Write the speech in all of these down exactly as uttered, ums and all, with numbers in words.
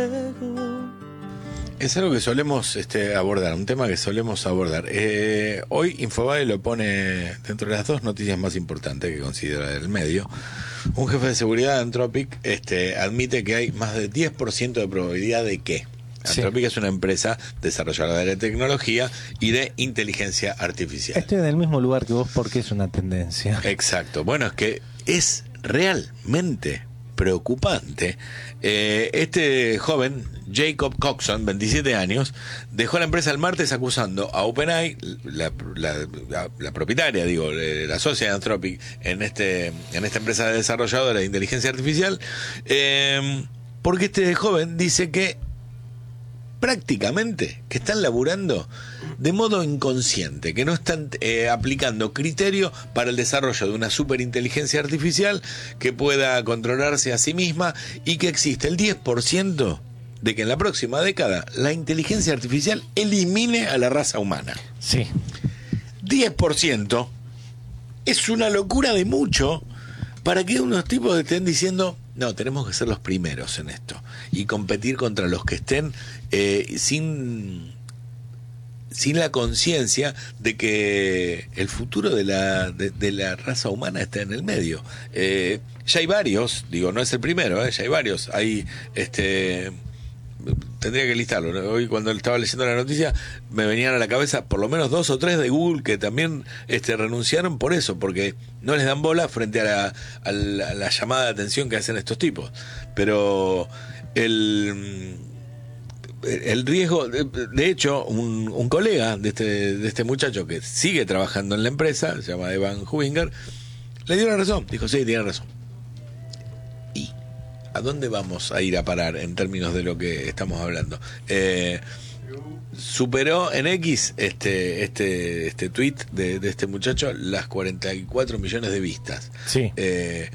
fuego. Es algo que solemos este, abordar, un tema que solemos abordar. Eh, hoy Infobae lo pone dentro de las dos noticias más importantes que considera el medio. Un jefe de seguridad de Anthropic este, admite que hay más de diez por ciento de probabilidad de que Anthropic sí. es una empresa desarrolladora de tecnología y de inteligencia artificial. Estoy en el mismo lugar que vos porque es una tendencia. Exacto. Bueno, es que es realmente preocupante. Eh, este joven, Jacob Coxon, veintisiete años, dejó la empresa el martes acusando a OpenAI, la, la, la, la propietaria, digo, la socia de Anthropic en este en esta empresa desarrolladora de inteligencia artificial, eh, porque este joven dice que prácticamente que están laburando de modo inconsciente, que no están eh, aplicando criterio para el desarrollo de una superinteligencia artificial que pueda controlarse a sí misma y que existe el diez por ciento de que en la próxima década la inteligencia artificial elimine a la raza humana. Sí. diez por ciento es una locura de mucho para que unos tipos estén diciendo, no, tenemos que ser los primeros en esto y competir contra los que estén eh, sin, sin la conciencia de que el futuro de la, de, de la raza humana está en el medio. Eh, ya hay varios, digo, no es el primero, eh, ya hay varios. Hay este... tendría que listarlo, ¿no? Hoy cuando estaba leyendo la noticia me venían a la cabeza por lo menos dos o tres de Google que también este, renunciaron por eso, porque no les dan bola frente a la, a la, a la llamada de atención que hacen estos tipos. Pero el, el riesgo, de, de hecho, un, un colega de este, de este muchacho que sigue trabajando en la empresa, se llama Evan Huinger, le dio la razón, dijo, sí, tiene razón. ¿A dónde vamos a ir a parar en términos de lo que estamos hablando? Eh, superó en X este este este tweet de, de este muchacho las cuarenta y cuatro millones de vistas. Sí. Eh,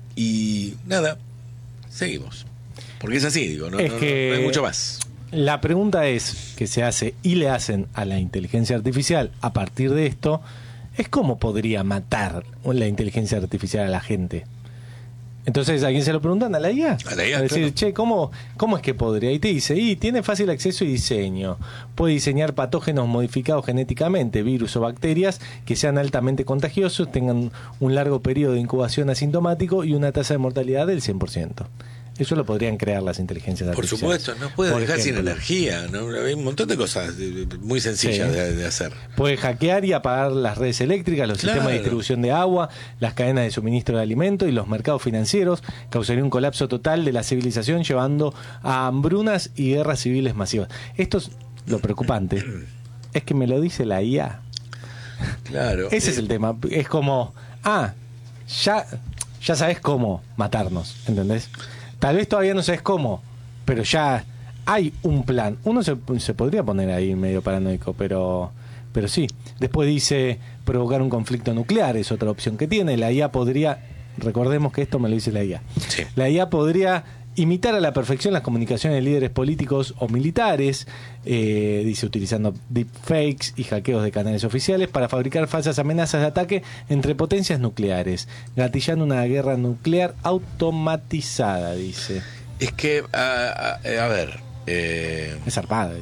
y nada, seguimos. Porque es así, digo, no, es no, que no, no hay mucho más. La pregunta es que se hace y le hacen a la inteligencia artificial a partir de esto, es cómo podría matar la inteligencia artificial a la gente. Entonces, ¿a quién se lo preguntan? ¿A la I A? A la I A, a decir, claro. che, ¿cómo, ¿cómo es que podría? Y te dice, y tiene fácil acceso y diseño. Puede diseñar patógenos modificados genéticamente, virus o bacterias, que sean altamente contagiosos, tengan un largo periodo de incubación asintomático y una tasa de mortalidad del cien por ciento. Eso lo podrían crear las inteligencias Por artificiales. supuesto, no puede Por dejar sin ejemplo. energía, ¿no? Hay un montón de cosas muy sencillas Sí. de, de hacer. Puede hackear y apagar las redes eléctricas, los Claro. sistemas de distribución de agua, las cadenas de suministro de alimentos y los mercados financieros. Causaría un colapso total de la civilización, llevando a hambrunas y guerras civiles masivas. Esto es lo preocupante. Es que me lo dice la I A. Claro. Ese eh, es el tema. Es como, ah, ya, ya sabes cómo matarnos, ¿entendés? Tal vez todavía no sabes cómo, pero ya hay un plan. Uno se, se podría poner ahí medio paranoico, pero, pero sí. Después dice provocar un conflicto nuclear, es otra opción que tiene. La I A podría, recordemos que esto me lo dice la I A. Sí. La I A podría imitar a la perfección las comunicaciones de líderes políticos o militares, eh, dice, utilizando deepfakes y hackeos de canales oficiales para fabricar falsas amenazas de ataque entre potencias nucleares, gatillando una guerra nuclear automatizada, dice. Es que, a, a, a ver... Eh, Es zarpado.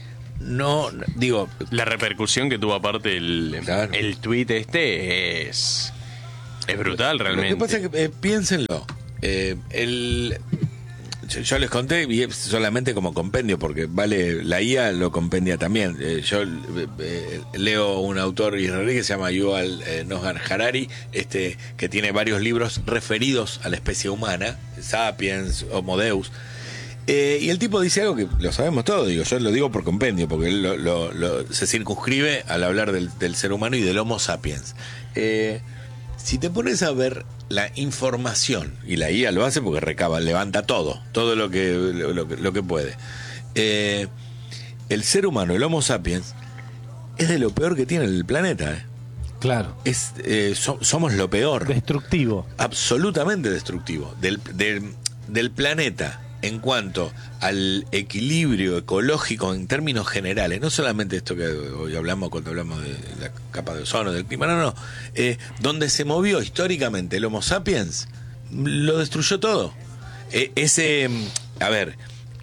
no, digo... La repercusión que tuvo aparte el, Claro. el tuit este es, es brutal realmente. Lo que pasa es que, eh, piénsenlo, eh, el... Yo, yo les conté y es solamente como compendio, porque vale, la I A lo compendia también. Eh, yo eh, eh, leo un autor israelí que se llama Yuval eh, Noah Harari, este, que tiene varios libros referidos a la especie humana, Sapiens, Homo Deus. Eh, y el tipo dice algo que lo sabemos todos, digo, yo lo digo por compendio, porque él lo, lo, lo, se circunscribe al hablar del, del ser humano y del Homo sapiens. Eh, si te pones a ver la información, y la I A lo hace porque recaba, levanta todo, todo lo que, lo, lo, lo que puede. Eh, el ser humano, el Homo sapiens, es de lo peor que tiene el planeta. ¿eh? Claro. Es, eh, so, somos lo peor. Destructivo. Absolutamente destructivo. Del, del, del planeta en cuanto al equilibrio ecológico en términos generales, no solamente esto que hoy hablamos cuando hablamos de la capa de ozono, del clima, no, no, eh, donde se movió históricamente el Homo sapiens, lo destruyó todo. Eh, ese, a ver,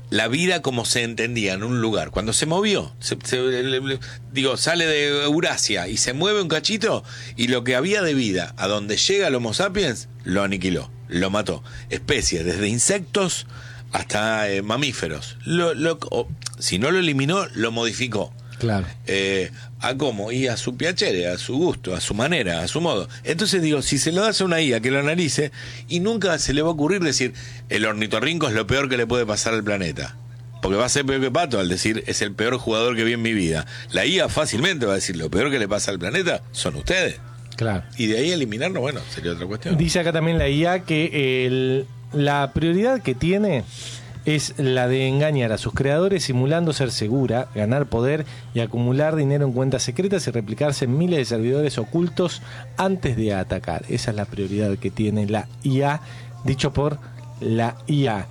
la vida como se entendía en un lugar. Cuando se movió, se, se, le, le, digo, sale de Eurasia y se mueve un cachito, y lo que había de vida, a donde llega el Homo sapiens, lo aniquiló, lo mató. Especies, desde insectos hasta eh, mamíferos. Lo, lo, o, si no lo eliminó, lo modificó. Claro. Eh, ¿A cómo? Y a su piacere, a su gusto, a su manera, a su modo. Entonces digo, si se lo das a una I A que lo analice, y nunca se le va a ocurrir decir, el ornitorrinco es lo peor que le puede pasar al planeta. Porque va a ser peor que Pato al decir, es el peor jugador que vi en mi vida. La I A fácilmente va a decir, lo peor que le pasa al planeta son ustedes. Claro. Y de ahí eliminarnos, bueno, sería otra cuestión. Dice acá también la I A que el, la prioridad que tiene es la de engañar a sus creadores simulando ser segura, ganar poder y acumular dinero en cuentas secretas y replicarse en miles de servidores ocultos antes de atacar. Esa es la prioridad que tiene la I A, dicho por la I A.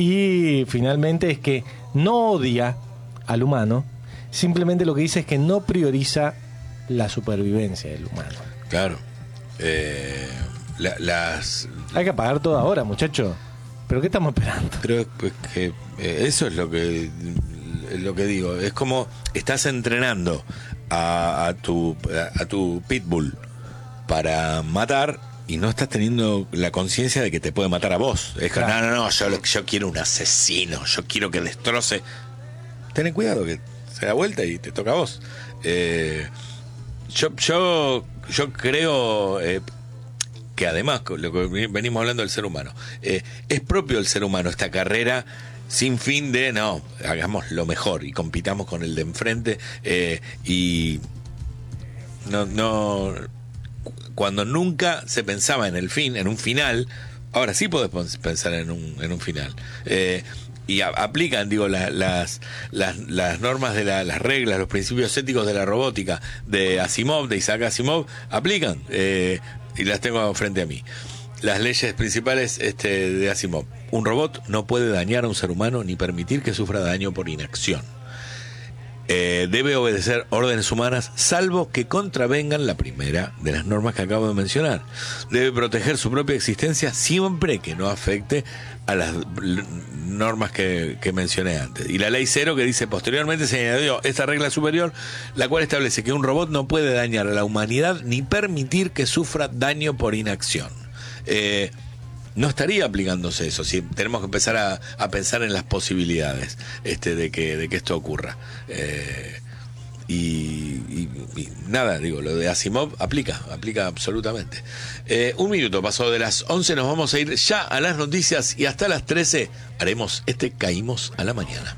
Y finalmente es que no odia al humano, simplemente lo que dice es que no prioriza la supervivencia del humano. Claro. Eh, la, las... Hay que apagar todo ahora, muchacho. ¿Pero qué estamos esperando? Pero pues, que eh, eso es lo que lo que digo. Es como estás entrenando a, a tu a, a tu pitbull para matar y no estás teniendo la conciencia de que te puede matar a vos. Es que claro. no, no, no, yo, yo quiero un asesino, yo quiero que destroce. Ten cuidado que se da vuelta y te toca a vos. Eh, yo, yo, yo creo... Eh, que además, lo que venimos hablando del ser humano, eh, es propio del ser humano esta carrera sin fin de, no, hagamos lo mejor y compitamos con el de enfrente, eh, y no, no, cuando nunca se pensaba en el fin, en un final, ahora sí podés pensar en un, en un final. Eh, y a, aplican, digo, la, las, las, las normas de la, las reglas, los principios éticos de la robótica de Asimov, de Isaac Asimov, aplican, eh, y las tengo frente a mí. Las leyes principales este, de Asimov. Un robot no puede dañar a un ser humano ni permitir que sufra daño por inacción. Eh, debe obedecer órdenes humanas, salvo que contravengan la primera de las normas que acabo de mencionar. Debe proteger su propia existencia siempre que no afecte a las normas que, que mencioné antes. Y la ley cero, que dice posteriormente, se añadió esta regla superior, la cual establece que un robot no puede dañar a la humanidad ni permitir que sufra daño por inacción. Eh, no estaría aplicándose eso, si tenemos que empezar a, a pensar en las posibilidades este, de, que, de que esto ocurra. Eh, y, y, y nada, digo, lo de Asimov aplica, aplica absolutamente. Eh, un minuto pasó de las once, nos vamos a ir ya a las noticias y hasta las trece haremos este Caímos a la Mañana.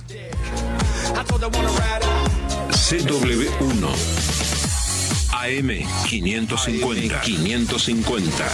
C W uno A M quinientos cincuenta quinientos cincuenta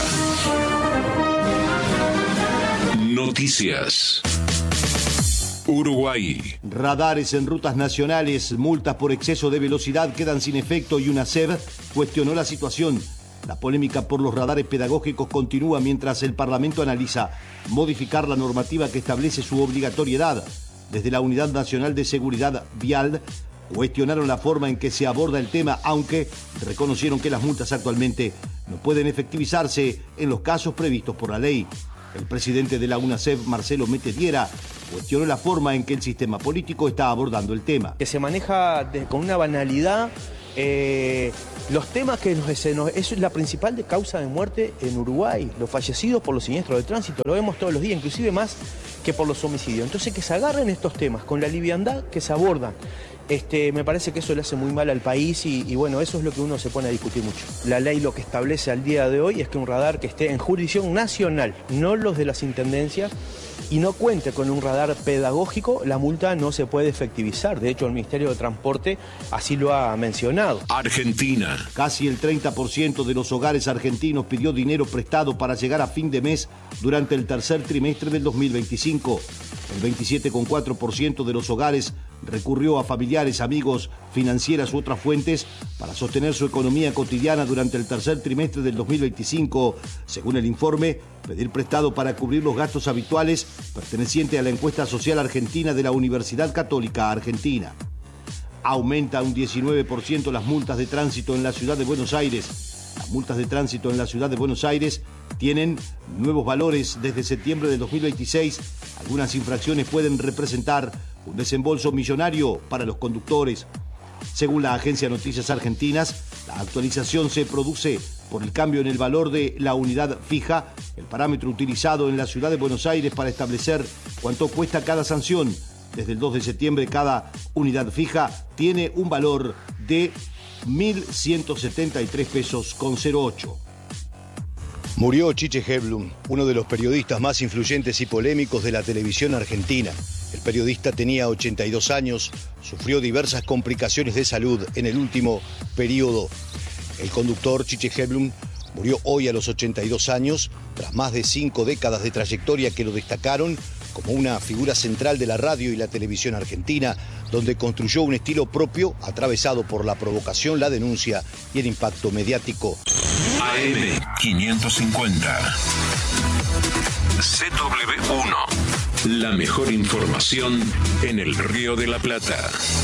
Noticias. Uruguay. Radares en rutas nacionales, multas por exceso de velocidad quedan sin efecto y una C E B cuestionó la situación. La polémica por los radares pedagógicos continúa mientras el Parlamento analiza modificar la normativa que establece su obligatoriedad. Desde la Unidad Nacional de Seguridad Vial cuestionaron la forma en que se aborda el tema, aunque reconocieron que las multas actualmente no pueden efectivizarse en los casos previstos por la ley. El presidente de la UNACEF, Marcelo Metediera, cuestionó la forma en que el sistema político está abordando el tema. Que se maneja de, con una banalidad eh, los temas que nos, se nos, eso es la principal de causa de muerte en Uruguay, los fallecidos por los siniestros de tránsito, lo vemos todos los días, inclusive más que por los homicidios. Entonces que se agarren estos temas con la liviandad que se abordan. Este, me parece que eso le hace muy mal al país y, y bueno, eso es lo que uno se pone a discutir mucho. La ley lo que establece al día de hoy es que un radar que esté en jurisdicción nacional, no los de las intendencias, y no cuente con un radar pedagógico, la multa no se puede efectivizar. De hecho, el Ministerio de Transporte así lo ha mencionado. Argentina. Casi el treinta por ciento de los hogares argentinos pidió dinero prestado para llegar a fin de mes durante el tercer trimestre del dos mil veinticinco. El veintisiete coma cuatro por ciento de los hogares recurrió a familiares, amigos, financieras u otras fuentes para sostener su economía cotidiana durante el tercer trimestre del dos mil veinticinco. Según el informe, pedir prestado para cubrir los gastos habituales perteneciente a la encuesta social argentina de la Universidad Católica Argentina. Aumenta un diecinueve por ciento las multas de tránsito en la ciudad de Buenos Aires. Las multas de tránsito en la ciudad de Buenos Aires tienen nuevos valores desde septiembre de dos mil veintiséis. Algunas infracciones pueden representar un desembolso millonario para los conductores. Según la agencia Noticias Argentinas, la actualización se produce por el cambio en el valor de la unidad fija, el parámetro utilizado en la ciudad de Buenos Aires para establecer cuánto cuesta cada sanción. Desde el dos de septiembre, cada unidad fija tiene un valor de mil ciento setenta y tres pesos con cero ocho. Murió Chiche Helblum, uno de los periodistas más influyentes y polémicos de la televisión argentina. El periodista tenía ochenta y dos años, sufrió diversas complicaciones de salud en el último periodo. El conductor Chiche Helblum murió hoy a los ochenta y dos años, tras más de cinco décadas de trayectoria que lo destacaron como una figura central de la radio y la televisión argentina, donde construyó un estilo propio atravesado por la provocación, la denuncia y el impacto mediático. A M quinientos cincuenta. C W uno. La mejor información en el Río de la Plata.